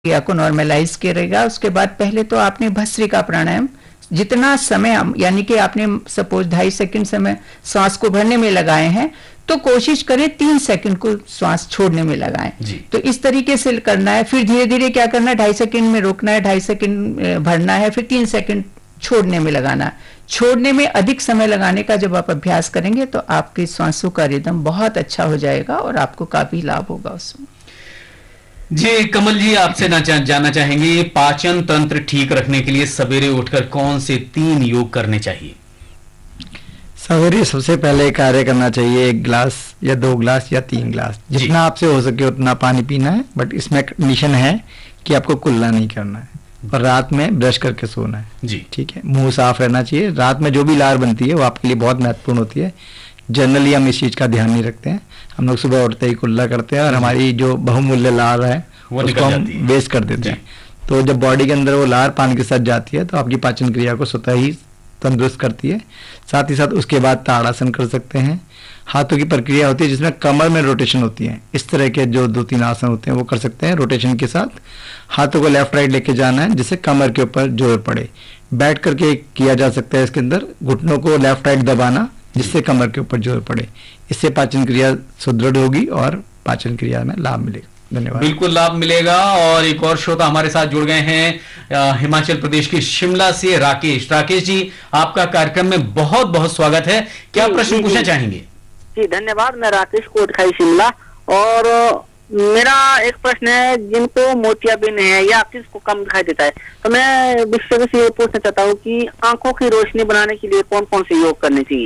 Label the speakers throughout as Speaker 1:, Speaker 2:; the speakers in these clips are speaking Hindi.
Speaker 1: क्रिया को नॉर्मलाइज करेगा। उसके बाद पहले तो आपने भस्त्रिका प्राणायाम जितना समय यानी कि आपने सपोज 2.5 सेकंड समय श्वास को भरने में लगाए हैं तो कोशिश करें 3 सेकंड को श्वास छोड़ने में लगाएं। तो इस तरीके से करना है। फिर धीरे धीरे क्या करना है, 2.5 सेकंड में रोकना है, 2.5 सेकंड भरना है, फिर 3 सेकंड छोड़ने में लगाना है। छोड़ने में अधिक समय लगाने का जब आप अभ्यास करेंगे तो आपके श्वासों का रिदम बहुत अच्छा हो जाएगा और आपको काफी लाभ होगा उसमें।
Speaker 2: जी कमल जी, आपसे जानना चाहेंगे पाचन तंत्र ठीक रखने के लिए सवेरे उठकर कौन से 3 योग करने चाहिए?
Speaker 3: सवेरे सबसे पहले कार्य करना चाहिए 1 गिलास या 2 गिलास या 3 गिलास, जितना आपसे हो सके उतना पानी पीना है। बट इसमें कंडीशन है कि आपको कुल्ला नहीं करना है और रात में ब्रश करके सोना है जी, ठीक है। मुंह साफ रहना चाहिए। रात में जो भी लार बनती है वो आपके लिए बहुत महत्वपूर्ण होती है। जनरली हम इस चीज का ध्यान नहीं रखते हैं। हम लोग सुबह उठते ही कुल्ला करते हैं और हमारी जो बहुमूल्य लार है उसको हम वेस्ट कर देते हैं। तो जब बॉडी के अंदर वो लार पानी के साथ जाती है तो आपकी पाचन क्रिया को स्वतः ही तंदुरुस्त करती है। साथ ही साथ उसके बाद ताड़ासन कर सकते हैं। हाथों की प्रक्रिया होती है जिसमें कमर में रोटेशन होती है। इस तरह के जो 2-3 आसन होते हैं वो कर सकते हैं रोटेशन के साथ। हाथों को लेफ्ट राइट लेके जाना है जिससे कमर के ऊपर जोर पड़े। बैठ करके किया जा सकता है इसके अंदर, घुटनों को लेफ्ट राइट दबाना जिससे कमर के ऊपर जोर पड़े। इससे पाचन क्रिया सुदृढ़ होगी और पाचन क्रिया में लाभ मिलेगा। धन्यवाद।
Speaker 2: बिल्कुल लाभ मिलेगा। और एक और श्रोता हमारे साथ जुड़ गए हैं हिमाचल प्रदेश के शिमला से राकेश। राकेश जी, आपका कार्यक्रम में बहुत बहुत स्वागत है। क्या प्रश्न पूछना चाहेंगे?
Speaker 4: जी धन्यवाद। मैं राकेश कोटखाई शिमला, और मेरा एक प्रश्न है, जिनको मोतियाबिंद है या किसको कम दिखाई देता है, तो मैं विशेष से ये पूछना चाहता हूँ कि आंखों की रोशनी बढ़ाने के लिए कौन कौन से योग करने चाहिए?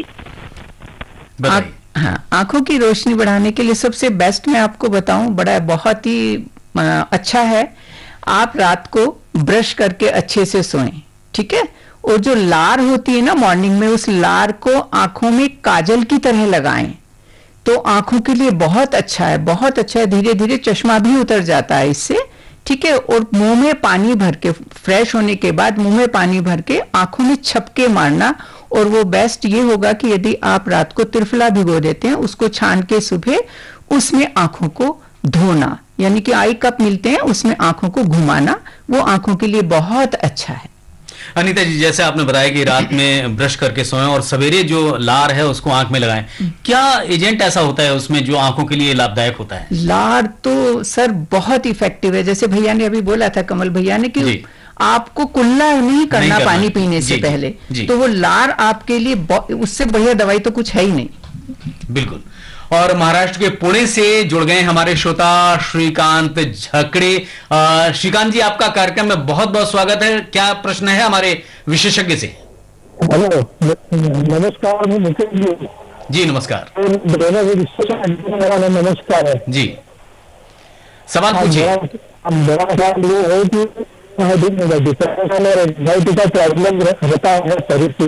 Speaker 1: हाँ, आंखों की रोशनी बढ़ाने के लिए सबसे बेस्ट मैं आपको बताऊं, बहुत ही अच्छा है, आप रात को ब्रश करके अच्छे से सोएं, ठीक है। और जो लार होती है ना मॉर्निंग में, उस लार को आंखों में काजल की तरह लगाएं तो आंखों के लिए बहुत अच्छा है, बहुत अच्छा है। धीरे धीरे चश्मा भी उतर जाता है इससे, ठीक है। और मुंह में पानी भर के, फ्रेश होने के बाद मुंह में पानी भर के आंखों में छपके मारना। और वो बेस्ट ये होगा कि यदि आप रात को त्रिफला भिगो देते हैं, उसको छान के सुबह उसमें आंखों को धोना, यानी कि आई कप मिलते हैं उसमें आंखों को घुमाना, वो आंखों के लिए बहुत अच्छा है।
Speaker 2: अनीता जी, जैसे आपने बताया कि रात में ब्रश करके सोएं और सवेरे जो लार है उसको आंख में लगाएं, क्या एजेंट ऐसा होता है उसमें जो आंखों के लिए लाभदायक होता है?
Speaker 1: लार तो सर बहुत इफेक्टिव है। जैसे भैया ने अभी बोला था, कमल भैया ने, कि आपको कुल्ला नहीं करना पानी पीने से पहले, तो वो लार आपके लिए उससे बढ़िया दवाई तो कुछ है ही नहीं।
Speaker 2: बिल्कुल। और महाराष्ट्र के पुणे से जुड़ गए हमारे श्रोता श्रीकांत झकड़े। श्रीकांत जी, आपका कार्यक्रम में बहुत बहुत स्वागत है। क्या प्रश्न है हमारे विशेषज्ञ से?
Speaker 5: हेलो, नमस्कार। मैं मुकेश
Speaker 2: जी नमस्कार।
Speaker 5: मेरा नमस्कार है जी।
Speaker 2: सवाल पूछिए।
Speaker 5: मेरा सवाल ये है कि प्रॉब्लम रहता है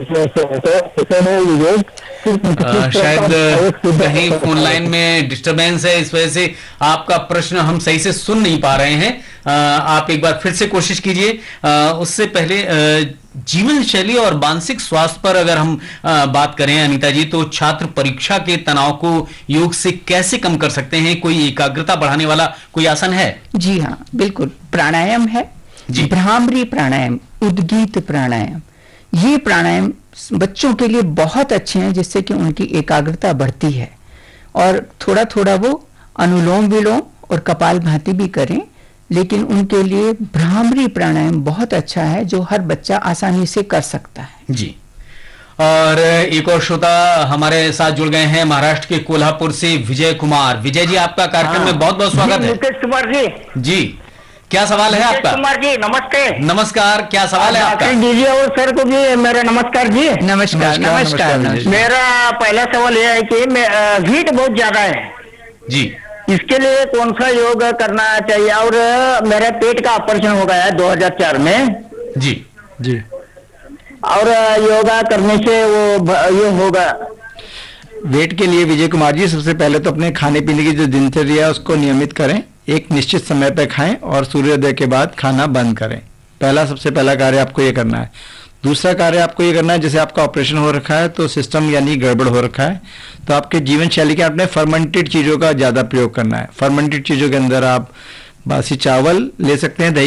Speaker 2: शायद कहीं फोन लाइन में डिस्टरबेंस है, इस वजह से आपका प्रश्न हम सही से सुन नहीं पा रहे हैं। आप एक बार फिर से कोशिश कीजिए। उससे पहले जीवन शैली और मानसिक स्वास्थ्य पर अगर हम बात करें अनीता जी, तो छात्र परीक्षा के तनाव को योग से कैसे कम कर सकते हैं? कोई एकाग्रता बढ़ाने वाला कोई आसन है?
Speaker 1: जी हाँ, बिल्कुल। प्राणायाम है, भ्रामरी प्राणायाम, उद्गीत प्राणायाम। ये प्राणायाम बच्चों के लिए बहुत अच्छे हैं, जिससे कि उनकी एकाग्रता बढ़ती है। और थोड़ा थोड़ा वो अनुलोम विलोम और कपालभाति भी करें, लेकिन उनके लिए भ्रामरी प्राणायाम बहुत अच्छा है, जो हर बच्चा आसानी से कर सकता है
Speaker 2: जी। और एक और श्रोता हमारे साथ जुड़ गए हैं महाराष्ट्र के कोल्हापुर से विजय कुमार। विजय जी, आपका कार्यक्रम में बहुत बहुत स्वागत है।
Speaker 4: मुकेश कुमार जी।
Speaker 2: जी, क्या सवाल है आपका?
Speaker 4: कुमार जी नमस्ते।
Speaker 2: नमस्कार, क्या सवाल है आपका?
Speaker 4: दीजिए और सर को भी मेरा नमस्कार जी।
Speaker 1: नमस्कार। नमस्कार।
Speaker 4: मेरा पहला सवाल यह है कि हीट बहुत ज्यादा है
Speaker 2: जी,
Speaker 4: इसके लिए कौन सा योग करना चाहिए? और मेरे पेट का ऑपरेशन हो गया है 2004 में
Speaker 2: जी जी।
Speaker 4: और योगा करने से वो ये होगा।
Speaker 3: वेट के लिए विजय कुमार जी, सबसे पहले तो अपने खाने पीने की जो दिनचर्या है उसको नियमित करें, एक निश्चित समय पर खाएं और सूर्योदय के बाद खाना बंद करें। सबसे पहला कार्य आपको ये करना है। दूसरा कार्य आपको ये करना है, जैसे आपका ऑपरेशन हो रखा है तो सिस्टम यानी गड़बड़ हो रखा है, तो आपके जीवन शैली के आपने फर्मेंटेड चीज़ों का ज़्यादा प्रयोग करना है। फर्मेंटेड चीज़ों के अंदर आप बासी चावल ले सकते हैं, दही